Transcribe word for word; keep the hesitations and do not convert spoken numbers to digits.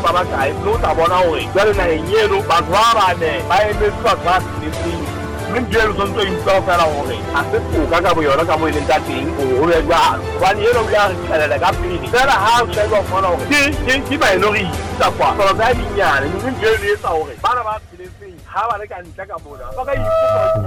ba ba kae lo tla bona hore jwale naheng eno batho ba bane ba emetse batho ba tsheletseng mme ntho e tshwanetse o ipuela fela hore ha se toka ka boyona ka mo e leng ka teng hore ho be jwalo hobane eno ya re tlhelela ka pele fela ha o sheba o fumana hore ke minority kapa taba tsa dinyane mme ntho e etsa hore bana ba tsheletseng ha ba le ka ntle ka mona ba ka ipuela